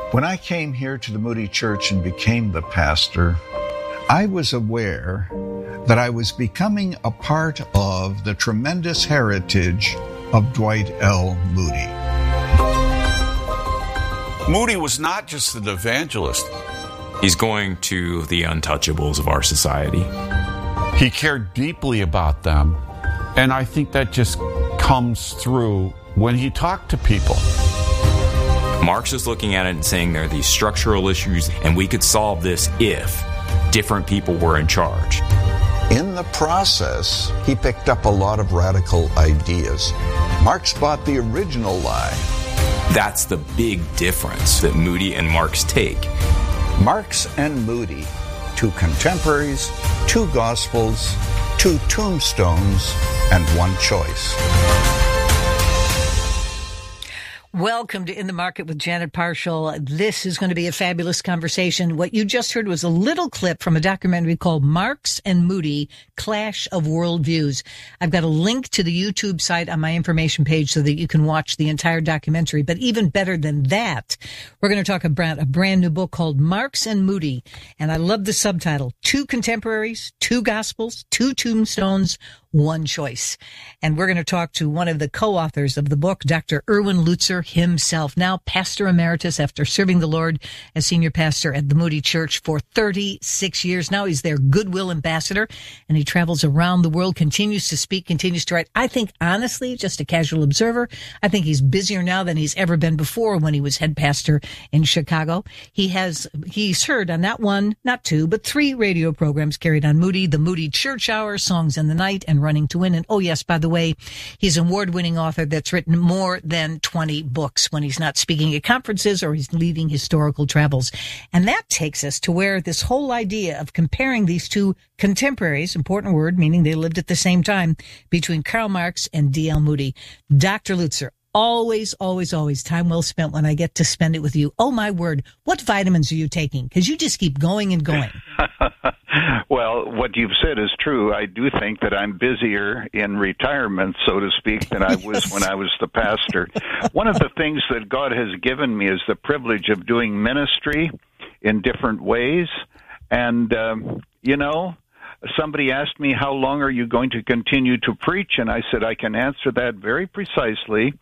When I came here to the Moody Church and became the pastor, I was aware that I was becoming a part of the tremendous heritage of Dwight L. Moody. Moody was not just an evangelist. He's going to the untouchables of our society. He cared deeply about them, and I think that just comes through when he talked to people. Marx is looking at it and saying there are these structural issues, and we could solve this if different people were in charge. In the process, he picked up a lot of radical ideas. Marx bought the original lie. That's the big difference that Moody and Marx take. Marx and Moody, two contemporaries, two gospels, two tombstones, and one choice. Welcome to In the Market with Janet Parshall. This is going to be a fabulous conversation. What you just heard was a little clip from a documentary called Marx and Moody, Clash of Worldviews. I've got a link to the YouTube site on my information page so that you can watch the entire documentary. But even better than that, we're going to talk about a brand new book called Marx and Moody. And I love the subtitle, Two Contemporaries, Two Gospels, Two Tombstones, One Choice. And we're going to talk to one of the co-authors of the book, Dr. Erwin Lutzer himself, now pastor emeritus after serving the Lord as senior pastor at the Moody Church for 36 years. Now he's their goodwill ambassador, and he travels around the world, continues to speak, continues to write. I think, honestly, just a casual observer, I think he's busier now than he's ever been before when he was head pastor in Chicago. He's heard on not one, not two, but three radio programs carried on Moody, the Moody Church Hour, Songs in the Night, and Running to Win. And oh yes, by the way, he's an award-winning author that's written more than 20 books when he's not speaking at conferences or he's leading historical travels. And that takes us to where this whole idea of comparing these two contemporaries, important word, meaning they lived at the same time, between Karl Marx and D.L. Moody. Dr. Lutzer, always, always, always time well spent when I get to spend it with you. Oh, my word. What vitamins are you taking? Because you just keep going and going. Well, what you've said is true. I do think that I'm busier in retirement, so to speak, than I was when I was the pastor. One of the things that God has given me is the privilege of doing ministry in different ways. And, somebody asked me, how long are you going to continue to preach? And I said, I can answer that very precisely.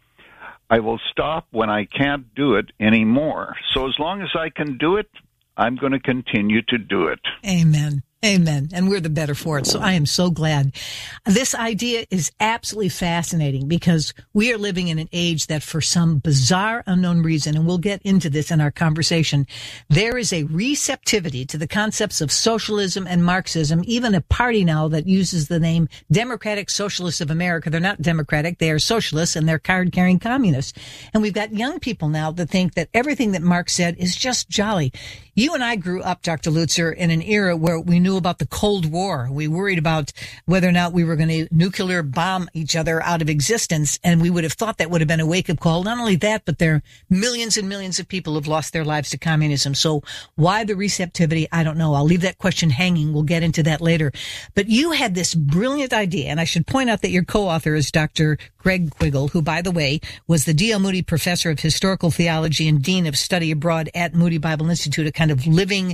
I will stop when I can't do it anymore. So as long as I can do it, I'm going to continue to do it. Amen. Amen. And we're the better for it. So I am so glad. This idea is absolutely fascinating because we are living in an age that for some bizarre unknown reason, and we'll get into this in our conversation, there is a receptivity to the concepts of socialism and Marxism, even a party now that uses the name Democratic Socialists of America. They're not democratic. They are socialists and they're card-carrying communists. And we've got young people now that think that everything that Marx said is just jolly. You and I grew up, Dr. Lutzer, in an era where we knew about the Cold War. We worried about whether or not we were going to nuclear bomb each other out of existence, and we would have thought that would have been a wake-up call. Not only that, but there are millions and millions of people who have lost their lives to communism. So why the receptivity? I don't know. I'll leave that question hanging. We'll get into that later. But you had this brilliant idea, and I should point out that your co-author is Dr. Greg Quiggle, who, by the way, was the D.L. Moody Professor of Historical Theology and Dean of Study Abroad at Moody Bible Institute, a kind of living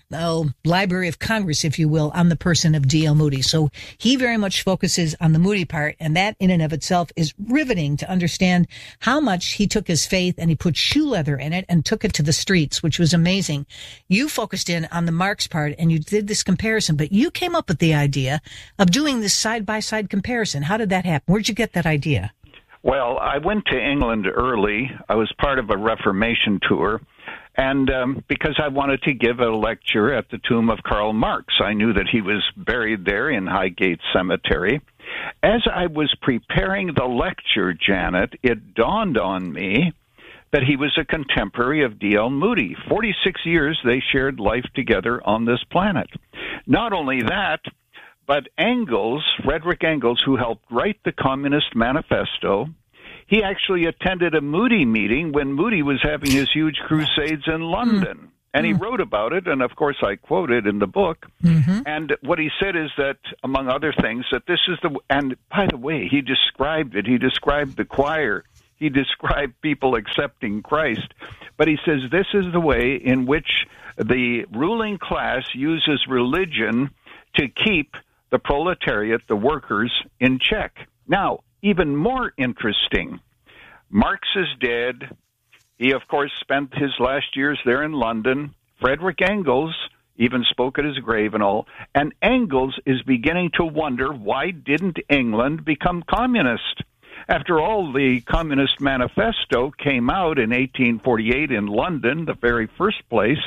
Library of Congress, if you will, on the person of D.L. Moody. So he very much focuses on the Moody part, and that in and of itself is riveting to understand how much he took his faith and he put shoe leather in it and took it to the streets, which was amazing. You focused in on the Marx part and you did this comparison, but you came up with the idea of doing this side-by-side comparison. How did that happen? Where'd you get that idea? Well, I went to England early. I was part of a Reformation tour. And because I wanted to give a lecture at the tomb of Karl Marx, I knew that he was buried there in Highgate Cemetery. As I was preparing the lecture, Janet, it dawned on me that he was a contemporary of D.L. Moody. 46 years they shared life together on this planet. Not only that, but Engels, Frederick Engels, who helped write the Communist Manifesto, he actually attended a Moody meeting when Moody was having his huge crusades in London. And he wrote about it, and of course I quote it in the book. And what he said is that, among other things, that this is the, and by the way, he described it. He described the choir. He described people accepting Christ. But he says this is the way in which the ruling class uses religion to keep the proletariat, the workers, in check. Now, even more interesting, Marx is dead. He, of course, spent his last years there in London. Frederick Engels even spoke at his grave and all. And Engels is beginning to wonder, why didn't England become communist? After all, the Communist Manifesto came out in 1848 in London, the very first place.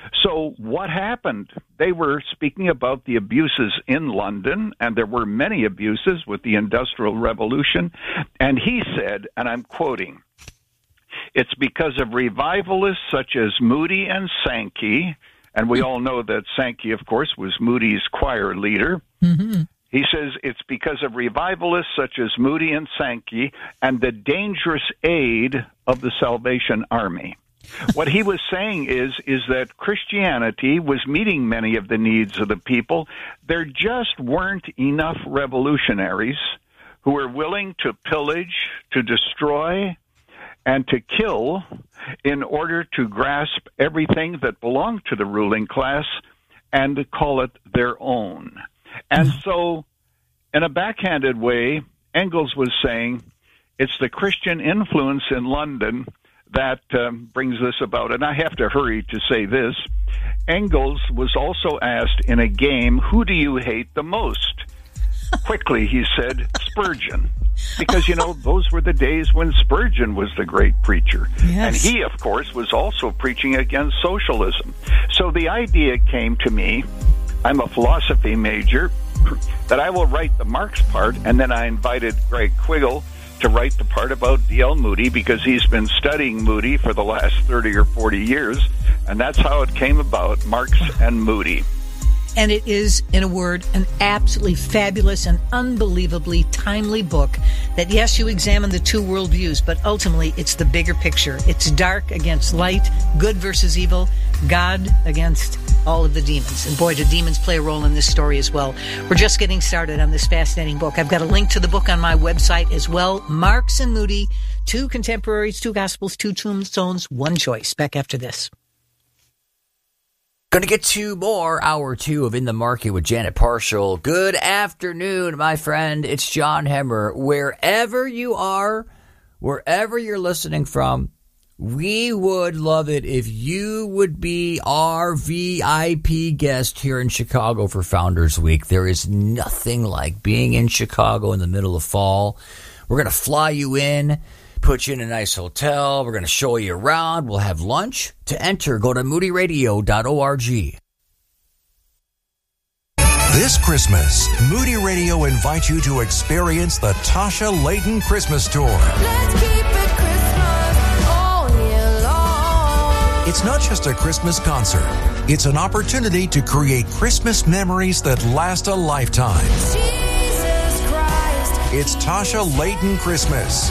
So what happened? They were speaking about the abuses in London, and there were many abuses with the Industrial Revolution. And he said, and I'm quoting, "It's because of revivalists such as Moody and Sankey," and we all know that Sankey, of course, was Moody's choir leader. Mm-hmm. He says, "It's because of revivalists such as Moody and Sankey and the dangerous aid of the Salvation Army." What he was saying is that Christianity was meeting many of the needs of the people. There just weren't enough revolutionaries who were willing to pillage, to destroy, and to kill in order to grasp everything that belonged to the ruling class and to call it their own. And so, in a backhanded way, Engels was saying it's the Christian influence in London that brings this about. And I have to hurry to say this. Engels was also asked in a game, who do you hate the most? Quickly, he said, Spurgeon. Because, you know, those were the days when Spurgeon was the great preacher. Yes. And he, of course, was also preaching against socialism. So the idea came to me, I'm a philosophy major, that I will write the Marx part, and then I invited Greg Quiggle to write the part about D.L. Moody, because he's been studying Moody for the last 30 or 40 years, and that's how it came about, Marx and Moody. And it is, in a word, an absolutely fabulous and unbelievably timely book that, yes, you examine the two worldviews, but ultimately it's the bigger picture. It's dark against light, good versus evil, God against all of the demons. And boy, do demons play a role in this story as well. We're just getting started on this fascinating book. I've got a link to the book on my website as well. Marx and Moody, two contemporaries, two gospels, two tombstones, one choice. Back after this. Going to get to more Hour 2 of In the Market with Janet Parshall. Good afternoon, my friend. It's John Hemmer. Wherever you are, wherever you're listening from, we would love it if you would be our VIP guest here in Chicago for Founders Week. There is nothing like being in Chicago in the middle of fall. We're going to fly you in, put you in a nice hotel. We're going to show you around. We'll have lunch. To enter, go to moodyradio.org. This Christmas, Moody Radio invites you to experience the Tasha Layton Christmas Tour. Let's keep it Christmas all year long. It's not just a Christmas concert. It's an opportunity to create Christmas memories that last a lifetime. Jesus Christ. It's Tasha Layton Christmas.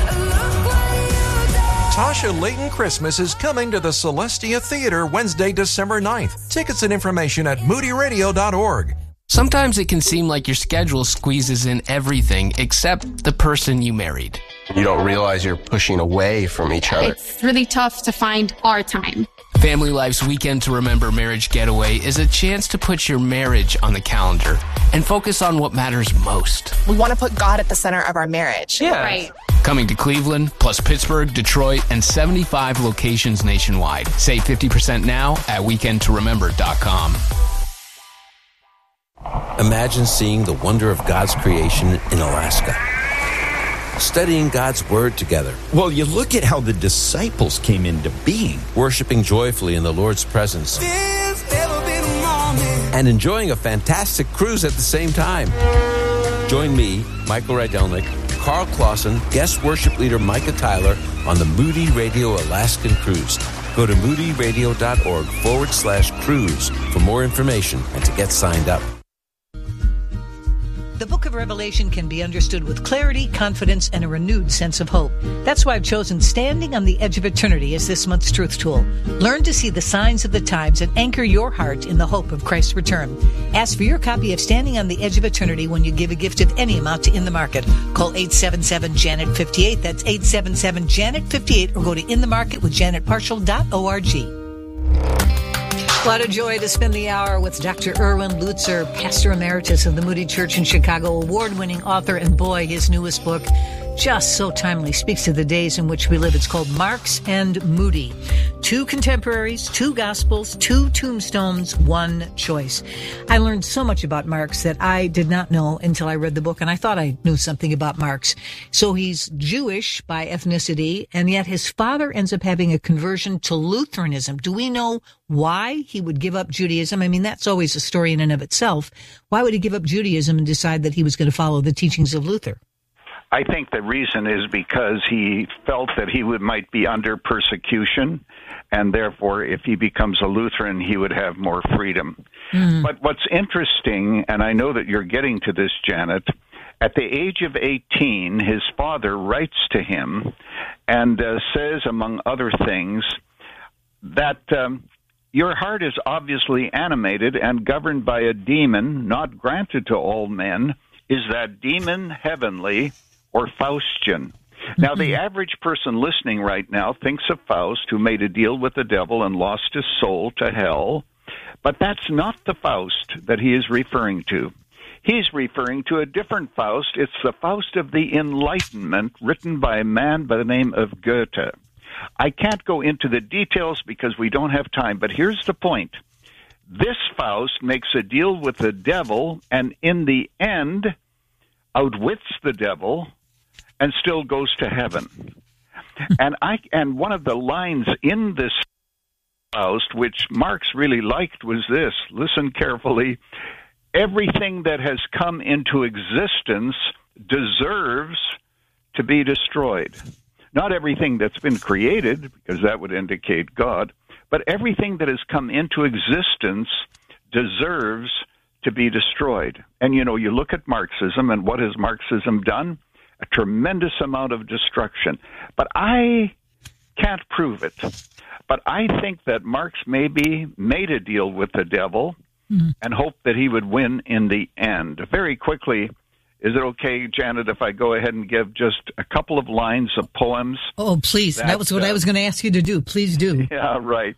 Tasha Layton Christmas is coming to the Celestia Theater Wednesday, December 9th. Tickets and information at moodyradio.org. Sometimes it can seem like your schedule squeezes in everything except the person you married. You don't realize you're pushing away from each other. It's really tough to find our time. Family Life's Weekend to Remember Marriage Getaway is a chance to put your marriage on the calendar and focus on what matters most. We want to put God at the center of our marriage. Yeah. Right. Coming to Cleveland, plus Pittsburgh, Detroit, and 75 locations nationwide. Save 50% now at weekendtoremember.com. Imagine seeing the wonder of God's creation in Alaska. Studying God's Word together. Well, you look at how the disciples came into being. Worshiping joyfully in the Lord's presence. And enjoying a fantastic cruise at the same time. Join me, Michael Rydelnik, Carl Clausen, guest worship leader Micah Tyler on the Moody Radio Alaskan Cruise. Go to moodyradio.org/cruise for more information and to get signed up. The Book of Revelation can be understood with clarity, confidence, and a renewed sense of hope. That's why I've chosen Standing on the Edge of Eternity as this month's truth tool. Learn to see the signs of the times and anchor your heart in the hope of Christ's return. Ask for your copy of Standing on the Edge of Eternity when you give a gift of any amount to In the Market. Call 877-JANET-58. That's 877-JANET-58, or go to inthemarketwithjanetparshall.org. What a joy to spend the hour with Dr. Erwin Lutzer, Pastor Emeritus of the Moody Church in Chicago, award-winning author, and boy, his newest book, just so timely, speaks to the days in which we live. It's called Marx and Moody. 2 contemporaries, 2 gospels, 2 tombstones, 1 choice. I learned so much about Marx that I did not know until I read the book, and I thought I knew something about Marx. So he's Jewish by ethnicity, and yet his father ends up having a conversion to Lutheranism. Do we know why he would give up Judaism? I mean, that's always a story in and of itself. Why would he give up Judaism and decide that he was going to follow the teachings of Luther? I think the reason is because he felt that he might be under persecution, and therefore, if he becomes a Lutheran, he would have more freedom. But what's interesting, and I know that you're getting to this, Janet, at the age of 18, his father writes to him and says, among other things, that your heart is obviously animated and governed by a demon not granted to all men. Is that demon heavenly or Faustian? Now, the average person listening right now thinks of Faust, who made a deal with the devil and lost his soul to hell. But that's not the Faust that he is referring to. He's referring to a different Faust. It's the Faust of the Enlightenment, written by a man by the name of Goethe. I can't go into the details because we don't have time, but here's the point. This Faust makes a deal with the devil, and in the end outwits the devil and still goes to heaven. And one of the lines in this Faust, which Marx really liked, was this. Listen carefully. Everything that has come into existence deserves to be destroyed. Not everything that's been created, because that would indicate God, but everything that has come into existence deserves to be destroyed. And, you look at Marxism, and what has Marxism done? A tremendous amount of destruction. But I can't prove it. But I think that Marx maybe made a deal with the devil and hoped that he would win in the end. Very quickly, is it okay, Janet, if I go ahead and give just a couple of lines of poems? Oh, please. That was what I was going to ask you to do. Please do. Yeah, right.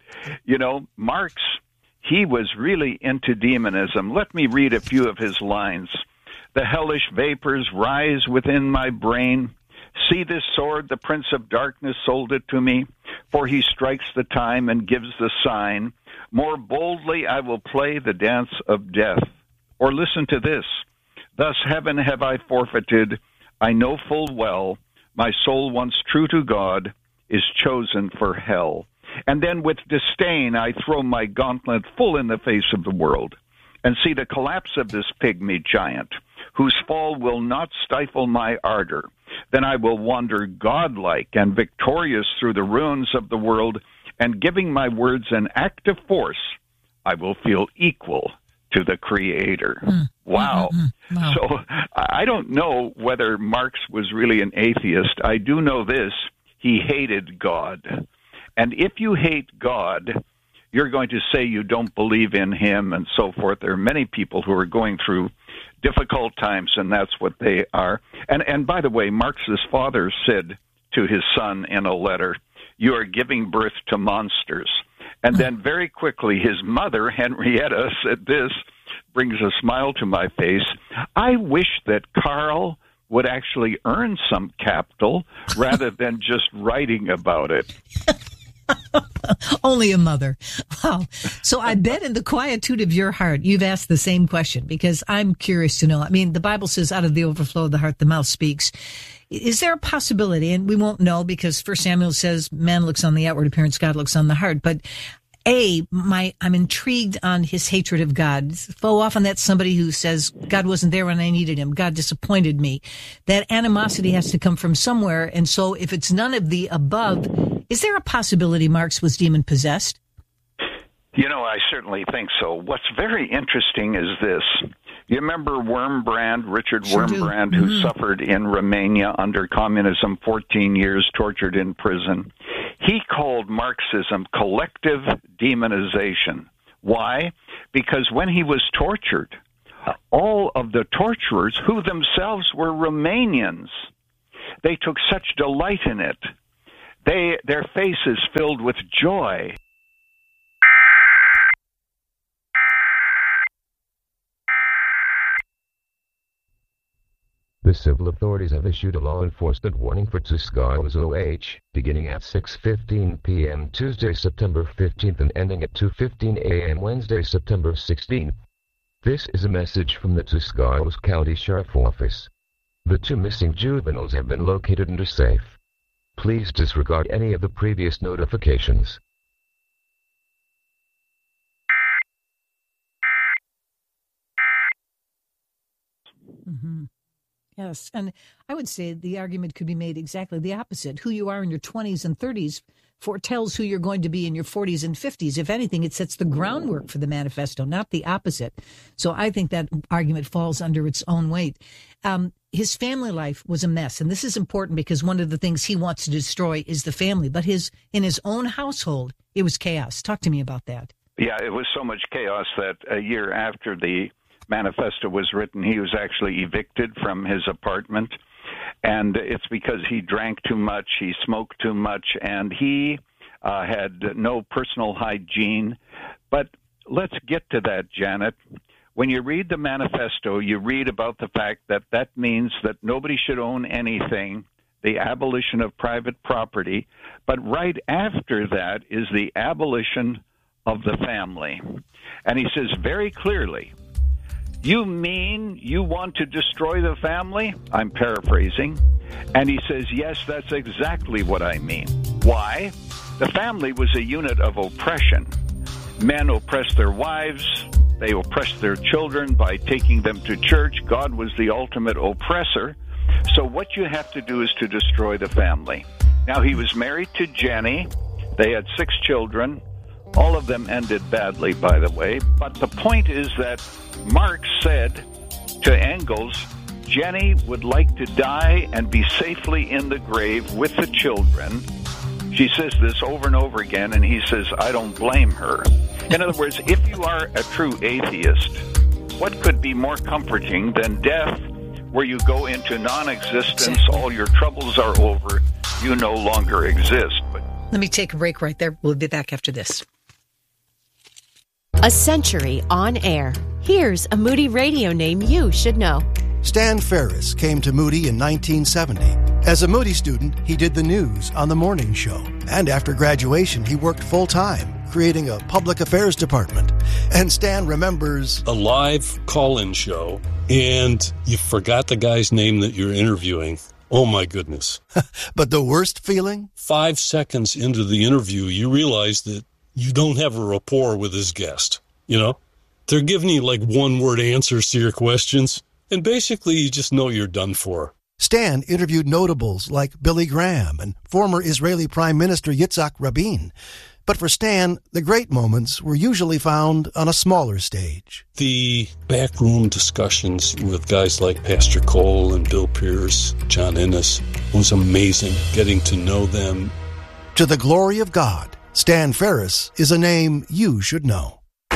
Marx, he was really into demonism. Let me read a few of his lines. The hellish vapors rise within my brain. See this sword, the prince of darkness sold it to me, for he strikes the time and gives the sign. More boldly I will play the dance of death. Or listen to this. Thus heaven have I forfeited. I know full well my soul once true to God is chosen for hell. And then with disdain I throw my gauntlet full in the face of the world and see the collapse of this pygmy giant, whose fall will not stifle my ardor. Then I will wander godlike and victorious through the ruins of the world, and giving my words an active force, I will feel equal to the Creator. Wow. Wow. So I don't know whether Marx was really an atheist. I do know this. He hated God. And if you hate God, you're going to say you don't believe in him and so forth. There are many people who are going through difficult times, and that's what they are. And by the way, Marx's father said to his son in a letter, you are giving birth to monsters. And then very quickly, his mother, Henrietta, said this, brings a smile to my face. I wish that Carl would actually earn some capital rather than just writing about it. Only a mother. Wow. So I bet in the quietude of your heart, you've asked the same question, because I'm curious to know. I mean, the Bible says out of the overflow of the heart, the mouth speaks. Is there a possibility, and we won't know because 1 Samuel says man looks on the outward appearance, God looks on the heart, but I'm intrigued on his hatred of God. So often that's somebody who says, God wasn't there when I needed him. God disappointed me. That animosity has to come from somewhere. And so if it's none of the above, is there a possibility Marx was demon-possessed? I certainly think so. What's very interesting is this. You remember Wurmbrand, Richard Sure Wurmbrand, do. who suffered in Romania under communism, 14 years tortured in prison? He called Marxism collective demonization. Why? Because when he was tortured, all of the torturers, who themselves were Romanians, they took such delight in it. Their faces filled with joy. The civil authorities have issued a law enforcement warning for Tuscarawas OH, beginning at 6:15 p.m. Tuesday, September 15th and ending at 2:15 a.m. Wednesday, September 16th. This is a message from the Tuscarawas County Sheriff Office. The 2 missing juveniles have been located and are safe. Please disregard any of the previous notifications. Mm-hmm. Yes, and I would say the argument could be made exactly the opposite. Who you are in your 20s and 30s foretells who you're going to be in your 40s and 50s. If anything, it sets the groundwork for the manifesto, not the opposite. So I think that argument falls under its own weight. His family life was a mess, and this is important because one of the things he wants to destroy is the family. But in his own household, it was chaos. Talk to me about that. Yeah, it was so much chaos that a year after the manifesto was written, he was actually evicted from his apartment. And it's because he drank too much, he smoked too much, and he had no personal hygiene. But let's get to that, Janet. When you read the manifesto, you read about the fact that that means that nobody should own anything, the abolition of private property. But right after that is the abolition of the family. And he says very clearly, "You mean you want to destroy the family?" I'm paraphrasing. And he says, yes, that's exactly what I mean. Why? The family was a unit of oppression. Men oppressed their wives. They oppressed their children by taking them to church. God was the ultimate oppressor. So what you have to do is to destroy the family. Now, he was married to Jenny. They had 6 children. All of them ended badly, by the way. But the point is that Marx said to Engels, Jenny would like to die and be safely in the grave with the children. She says this over and over again, and he says, I don't blame her. In other words, if you are a true atheist, what could be more comforting than death, where you go into non-existence, all your troubles are over, you no longer exist? But let me take a break right there. We'll be back after this. A century on air. Here's a Moody Radio name you should know. Stan Ferris came to Moody in 1970. As a Moody student, he did the news on the morning show. And after graduation, he worked full-time, creating a public affairs department. And Stan remembers a live call-in show, and you forgot the guy's name that you're interviewing. Oh, my goodness. But the worst feeling? 5 seconds into the interview, you realize that you don't have a rapport with his guest. You know, they're giving you like one-word answers to your questions, and basically you just know you're done for. Stan interviewed notables like Billy Graham and former Israeli Prime Minister Yitzhak Rabin. But for Stan, the great moments were usually found on a smaller stage. The backroom discussions with guys like Pastor Cole and Bill Pierce, John Ennis, was amazing, getting to know them. To the glory of God, Stan Ferris is a name you should know.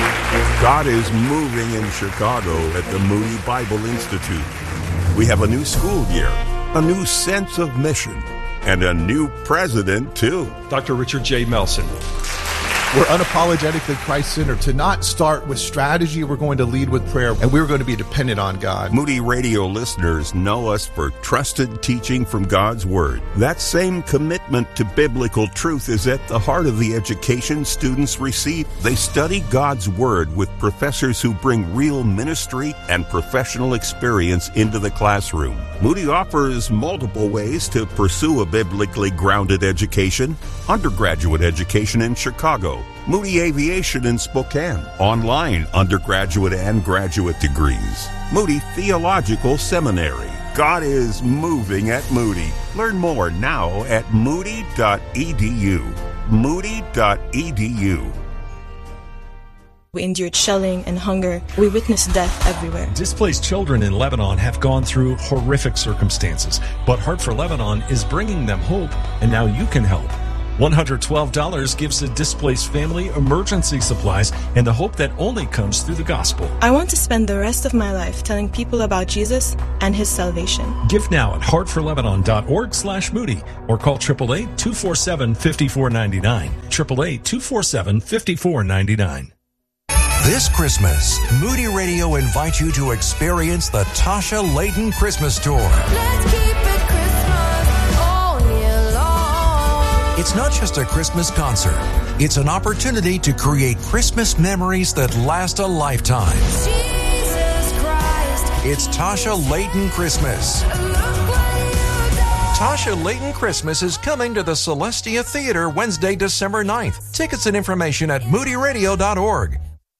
God is moving in Chicago at the Moody Bible Institute. We have a new school year, a new sense of mission, and a new president, too. Dr. Richard J. Melson. We're unapologetically Christ-centered. To not start with strategy, we're going to lead with prayer, and we're going to be dependent on God. Moody Radio listeners know us for trusted teaching from God's Word. That same commitment to biblical truth is at the heart of the education students receive. They study God's Word with professors who bring real ministry and professional experience into the classroom. Moody offers multiple ways to pursue a biblically grounded education. Undergraduate education in Chicago, Moody Aviation in Spokane, online undergraduate and graduate degrees, Moody Theological Seminary. God is moving at Moody. Learn more now at moody.edu. Moody.edu. We endured shelling and hunger. We witnessed death everywhere. Displaced children in Lebanon have gone through horrific circumstances, but Heart for Lebanon is bringing them hope, and now you can help. $112 gives a displaced family emergency supplies and the hope that only comes through the gospel. I want to spend the rest of my life telling people about Jesus and his salvation. Give now at heartforlebanon.org/Moody or call 888-247-5499. 888-247-5499. This Christmas, Moody Radio invites you to experience the Tasha Layton Christmas Tour. Let's keep it Christmas all year long. It's not just a Christmas concert. It's an opportunity to create Christmas memories that last a lifetime. Jesus Christ. It's Tasha Layton Christmas. Tasha Layton Christmas is coming to the Celestia Theater Wednesday, December 9th. Tickets and information at moodyradio.org.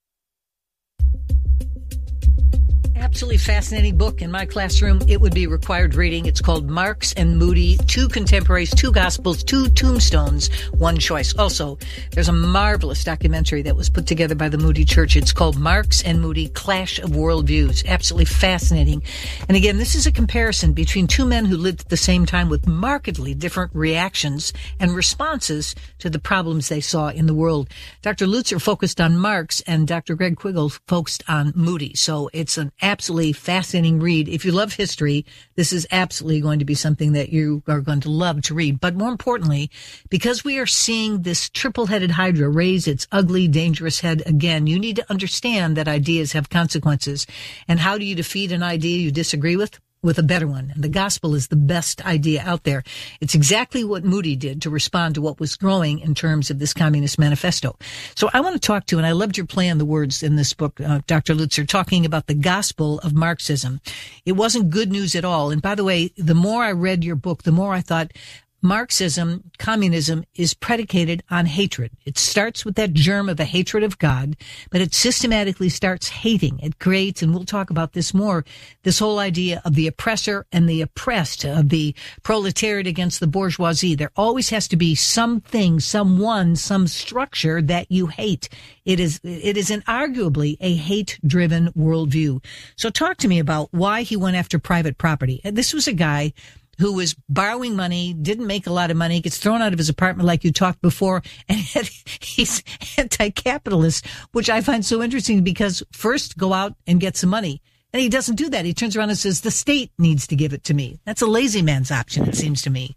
Absolutely fascinating book. In my classroom, it would be required reading. It's called Marks and Moody, 2 Contemporaries, 2 Gospels, 2 Tombstones, 1 Choice. Also, there's a marvelous documentary that was put together by the Moody Church. It's called Marks and Moody, Clash of Worldviews. Absolutely fascinating. And again, this is a comparison between 2 men who lived at the same time with markedly different reactions and responses to the problems they saw in the world. Dr. Lutzer focused on Marx and Dr. Greg Quiggle focused on Moody. So it's an absolutely fascinating read. If you love history, this is absolutely going to be something that you are going to love to read. But more importantly, because we are seeing this triple-headed hydra raise its ugly, dangerous head again, you need to understand that ideas have consequences. And how do you defeat an idea you disagree with? With a better one. And the gospel is the best idea out there. It's exactly what Moody did to respond to what was growing in terms of this Communist Manifesto. So I want to talk to, and I loved your play on the words in this book, Dr. Lutzer, talking about the gospel of Marxism. It wasn't good news at all. And by the way, the more I read your book, the more I thought, Marxism, communism, is predicated on hatred. It starts with that germ of a hatred of God, but it systematically starts hating. It creates, and we'll talk about this more, this whole idea of the oppressor and the oppressed, of the proletariat against the bourgeoisie. There always has to be something, someone, some structure that you hate. It is inarguably a hate-driven worldview. So talk to me about why he went after private property. This was a guy who was borrowing money, didn't make a lot of money, gets thrown out of his apartment like you talked before, and yet he's anti-capitalist, which I find so interesting because first go out and get some money. And he doesn't do that. He turns around and says, the state needs to give it to me. That's a lazy man's option, it seems to me.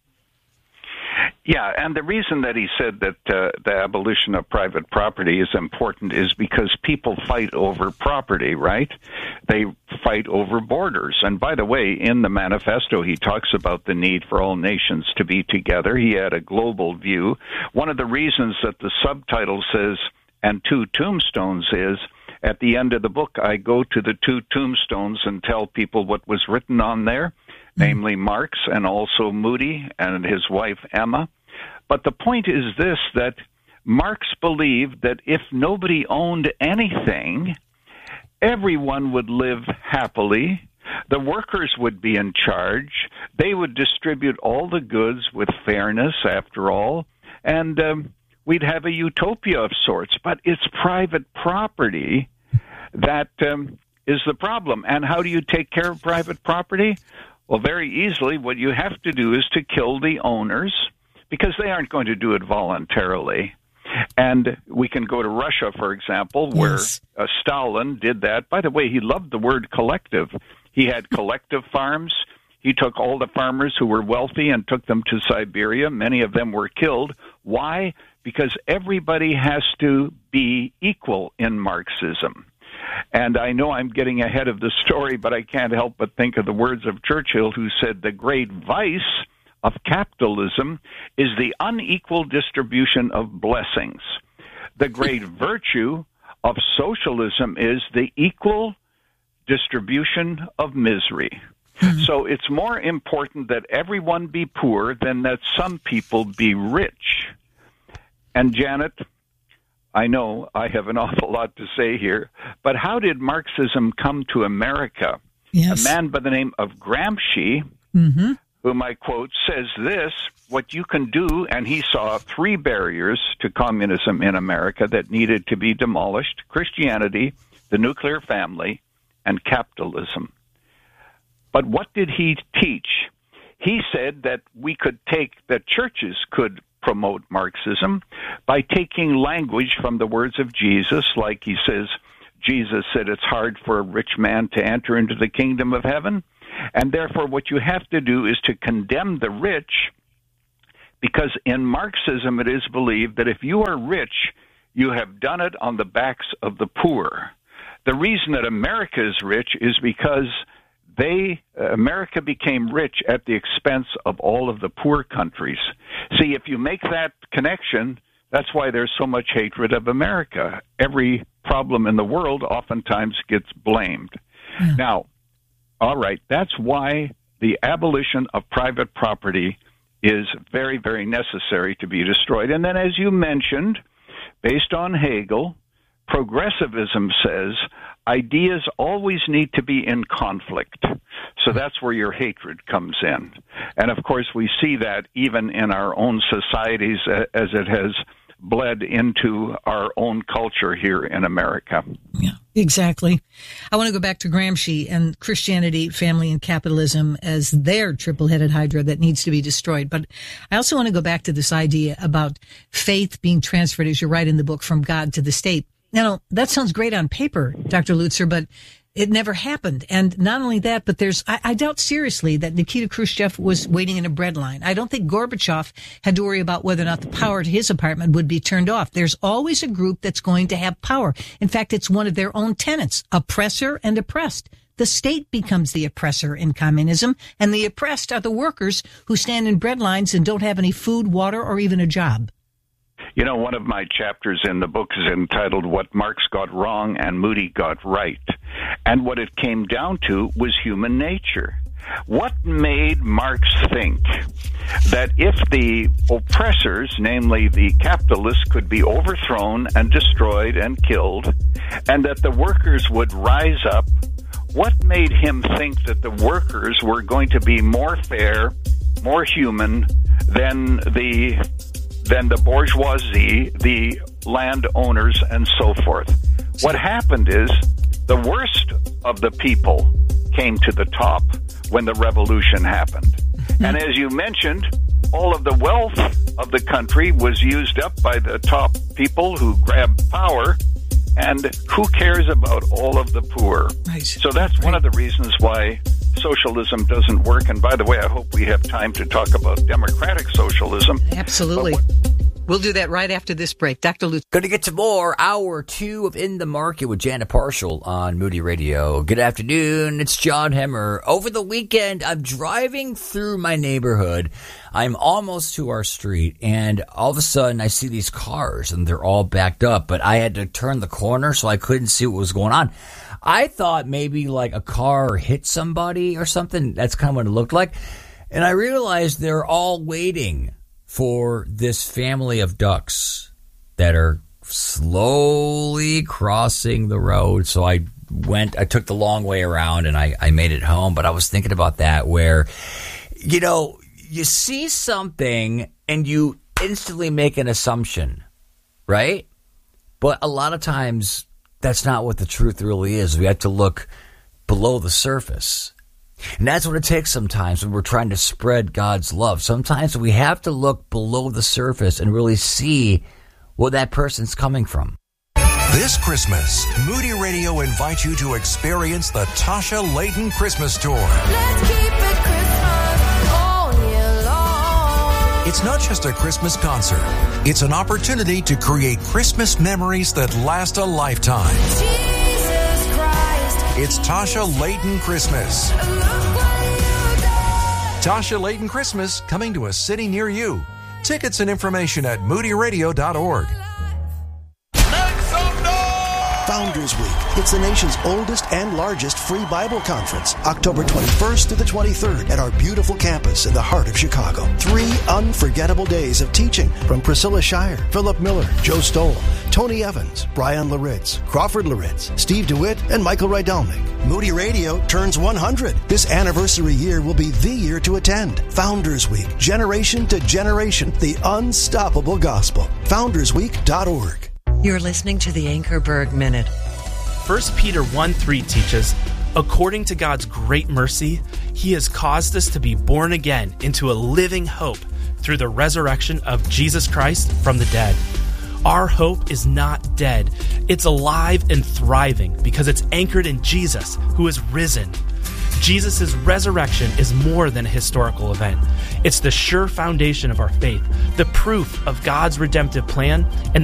Yeah, and the reason that he said that the abolition of private property is important is because people fight over property, right? They fight over borders. And by the way, in the manifesto, he talks about the need for all nations to be together. He had a global view. One of the reasons that the subtitle says, and 2 tombstones is, at the end of the book, I go to the 2 tombstones and tell people what was written on there, namely Marx and also Moody and his wife Emma. But the point is this, that Marx believed that if nobody owned anything, everyone would live happily, the workers would be in charge, they would distribute all the goods with fairness, after all, and we'd have a utopia of sorts. But it's private property that is the problem. And how do you take care of private property? Well, very easily, what you have to do is to kill the owners, because they aren't going to do it voluntarily. And we can go to Russia, for example, where Stalin did that. By the way, he loved the word collective. He had collective farms. He took all the farmers who were wealthy and took them to Siberia. Many of them were killed. Why? Because everybody has to be equal in Marxism. And I know I'm getting ahead of the story, but I can't help but think of the words of Churchill, who said the great vice of capitalism is the unequal distribution of blessings. The great virtue of socialism is the equal distribution of misery. So it's more important that everyone be poor than that some people be rich. And Janet, I know I have an awful lot to say here, but how did Marxism come to America? Yes. A man by the name of Gramsci, whom I quote, says this: what you can do, and he saw 3 barriers to communism in America that needed to be demolished: Christianity, the nuclear family, and capitalism. But what did he teach? He said that that churches could promote Marxism by taking language from the words of Jesus, like he says, Jesus said it's hard for a rich man to enter into the kingdom of heaven, and therefore what you have to do is to condemn the rich, because in Marxism it is believed that if you are rich, you have done it on the backs of the poor. The reason that America is rich is because America became rich at the expense of all of the poor countries. See, if you make that connection, that's why there's so much hatred of America. Every problem in the world oftentimes gets blamed. Yeah. Now, all right, that's why the abolition of private property is very, very necessary to be destroyed. And then, as you mentioned, based on Hegel, progressivism says ideas always need to be in conflict. So that's where your hatred comes in. And of course, we see that even in our own societies as it has bled into our own culture here in America. Yeah, exactly. I want to go back to Gramsci and Christianity, family, and capitalism as their triple-headed hydra that needs to be destroyed. But I also want to go back to this idea about faith being transferred, as you write in the book, from God to the state. Now, that sounds great on paper, Dr. Lutzer, but it never happened. And not only that, but I doubt seriously that Nikita Khrushchev was waiting in a bread line. I don't think Gorbachev had to worry about whether or not the power to his apartment would be turned off. There's always a group that's going to have power. In fact, it's one of their own tenets, oppressor and oppressed. The state becomes the oppressor in communism, and the oppressed are the workers who stand in bread lines and don't have any food, water, or even a job. You know, one of my chapters in the book is entitled What Marx Got Wrong and Moody Got Right. And what it came down to was human nature. What made Marx think that if the oppressors, namely the capitalists, could be overthrown and destroyed and killed, and that the workers would rise up, what made him think that the workers were going to be more fair, more human than the bourgeoisie, the landowners, and so forth? What happened is the worst of the people came to the top when the revolution happened. And as you mentioned, all of the wealth of the country was used up by the top people who grabbed power, and who cares about all of the poor? Right. So that's one of the reasons why socialism doesn't work. And by the way, I hope we have time to talk about democratic socialism. Absolutely. We'll do that right after this break. Dr. Lutz. Going to get to more Hour 2 of In the Market with Janet Parshall on Moody Radio. Good afternoon. It's John Hemmer. Over the weekend, I'm driving through my neighborhood. I'm almost to our street, and all of a sudden, I see these cars, and they're all backed up, but I had to turn the corner, so I couldn't see what was going on. I thought maybe like a car hit somebody or something. That's kind of what it looked like. And I realized they're all waiting for this family of ducks that are slowly crossing the road. So I took the long way around and I made it home. But I was thinking about that where, you know, you see something and you instantly make an assumption, right? But a lot of times that's not what the truth really is. We have to look below the surface. And that's what it takes sometimes when we're trying to spread God's love. Sometimes we have to look below the surface and really see where that person's coming from. This Christmas, Moody Radio invites you to experience the Tasha Layton Christmas Tour. Let's keep it Christmas all year long. It's not just a Christmas concert. It's an opportunity to create Christmas memories that last a lifetime. Jesus Christ. It's Tasha Layton Christmas. Tasha Layton Christmas, coming to a city near you. Tickets and information at moodyradio.org. Founders Week. It's the nation's oldest and largest free Bible conference, October 21st to the 23rd at our beautiful campus in the heart of Chicago. 3 unforgettable days of teaching from Priscilla Shirer, Philip Miller, Joe Stoll, Tony Evans, Brian Laritz, Crawford Laritz, Steve DeWitt, and Michael Rydelnik. Moody Radio turns 100. This anniversary year will be the year to attend. Founders Week, generation to generation, the unstoppable gospel. FoundersWeek.org. You're listening to the Anchorberg Minute. 1 Peter 1:3 teaches, according to God's great mercy, He has caused us to be born again into a living hope through the resurrection of Jesus Christ from the dead. Our hope is not dead. It's alive and thriving because it's anchored in Jesus, who is risen. Jesus' resurrection is more than a historical event. It's the sure foundation of our faith, the proof of God's redemptive plan, and the